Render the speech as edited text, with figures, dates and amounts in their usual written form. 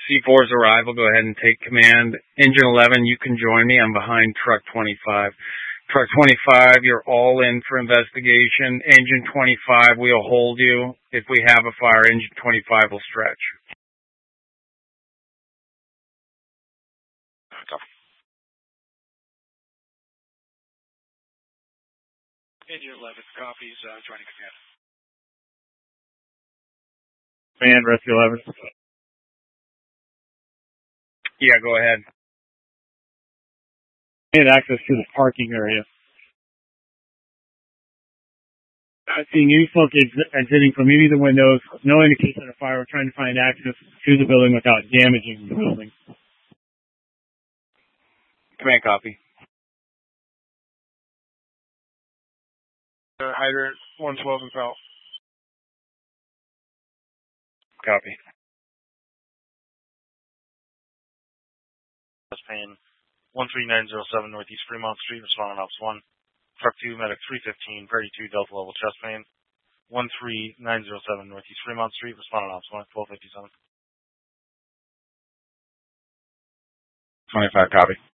C4's arrival, go ahead and take command. Engine 11, you can join me. I'm behind truck 25. Truck 25, you're all in for investigation. Engine 25, we'll hold you. If we have a fire, engine 25 will stretch. Copy. Engine 11 copies, joining command. Command, Rescue 11. Yeah, go ahead. And access to the parking area. Not seeing any smoke exiting from any of the windows. No indication of fire. We're trying to find access to the building without damaging the building. Command, copy. Hydrant 112 and Pelt. Copy. Pain 13907 Northeast Fremont Street, responding Ops 1. Truck 2, medic 315, Prairie 2, Delta level chest pain. 13907 Northeast Fremont Street, responding Ops 1, 1257. 25, copy.